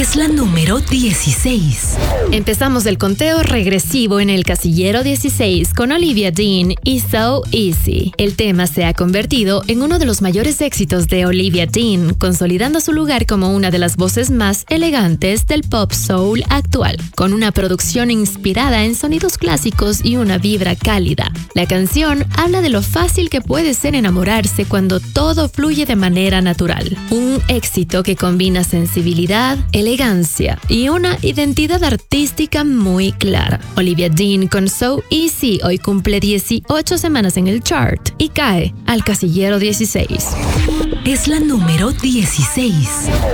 Es la número 16. Empezamos el conteo regresivo en el casillero 16 con Olivia Dean y So Easy. El tema se ha convertido en uno de los mayores éxitos de Olivia Dean, consolidando su lugar como una de las voces más elegantes del pop soul actual, con una producción inspirada en sonidos clásicos y una vibra cálida. La canción habla de lo fácil que puede ser enamorarse cuando todo fluye de manera natural. Un éxito que combina sensibilidad, elegancia y una identidad artística muy clara. Olivia Dean con So Easy hoy cumple 18 semanas en el chart y cae al casillero 16. Es la número 16.